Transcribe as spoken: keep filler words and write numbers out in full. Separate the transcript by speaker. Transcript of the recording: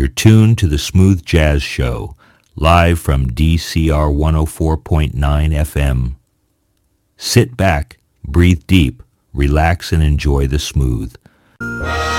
Speaker 1: You're tuned to the Smooth Jazz Show, live from D C R one oh four point nine F M. Sit back, breathe deep, relax, and enjoy the smooth.